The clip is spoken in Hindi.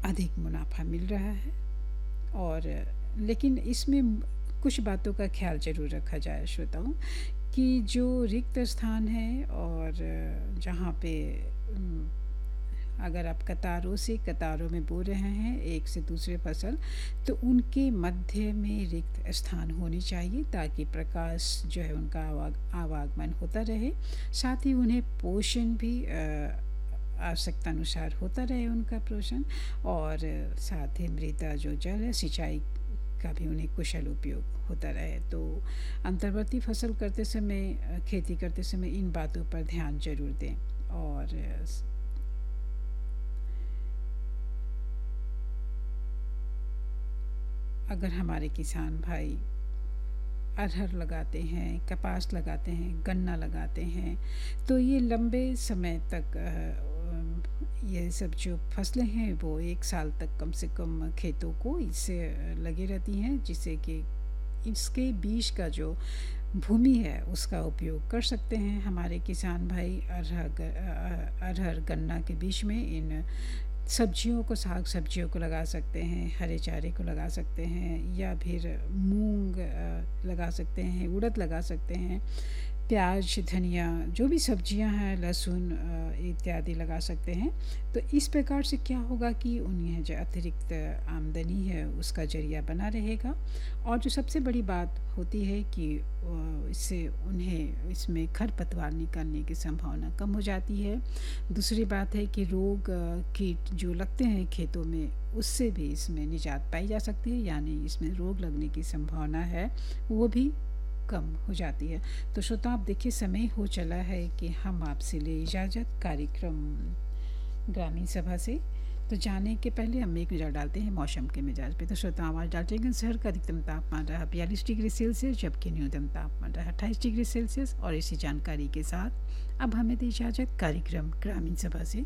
अधिक मुनाफा मिल रहा है। और लेकिन इसमें कुछ बातों का ख्याल ज़रूर रखा जाए श्रोताओं, कि जो रिक्त स्थान है और जहाँ पे अगर आप कतारों में बो रहे हैं एक से दूसरे फसल, तो उनके मध्य में रिक्त स्थान होनी चाहिए, ताकि प्रकाश जो है उनका आवागमन होता रहे। साथ ही उन्हें पोषण भी आवश्यकता अनुसार होता रहे उनका पोषण, और साथ ही मृदा जो जल है, सिंचाई का भी उन्हें कुशल उपयोग होता रहे। तो अंतर्वर्ती फसल करते समय, खेती करते समय इन बातों पर ध्यान जरूर दें। और अगर हमारे किसान भाई अरहर लगाते हैं, कपास लगाते हैं, गन्ना लगाते हैं, तो ये लंबे समय तक ये सब जो फसलें हैं वो 1 साल तक कम से कम खेतों को इससे लगी रहती हैं, जिससे कि इसके बीज का जो भूमि है उसका उपयोग कर सकते हैं हमारे किसान भाई। अरहर गन्ना के बीच में इन सब्जियों को, साग सब्जियों को लगा सकते हैं, हरे चारे को लगा सकते हैं, या फिर मूंग लगा सकते हैं, उड़द लगा सकते हैं, प्याज, धनिया, जो भी सब्जियां हैं, लहसुन इत्यादि लगा सकते हैं। तो इस प्रकार से क्या होगा कि उन्हें जो अतिरिक्त आमदनी है उसका जरिया बना रहेगा। और जो सबसे बड़ी बात होती है कि इससे उन्हें इसमें खरपतवार निकलने की संभावना कम हो जाती है। दूसरी बात है कि रोग कीट जो लगते हैं खेतों में, उससे भी इसमें निजात पाई जा सकती है, यानी इसमें रोग लगने की संभावना है वो भी कम हो जाती है। तो श्रोता, आप देखिए समय हो चला है कि हम आपसे ले इजाज़त कार्यक्रम ग्रामीण सभा से। तो जाने के पहले हम एक नज़र डालते हैं मौसम के मिजाज पे। तो श्रोता, आवाज़ डालटेगंज शहर का अधिकतम तापमान रहा 42 डिग्री सेल्सियस, जबकि न्यूनतम तापमान रहा 28 डिग्री सेल्सियस। और इसी जानकारी के साथ अब हमें दी इजाज़त कार्यक्रम ग्रामीण सभा से।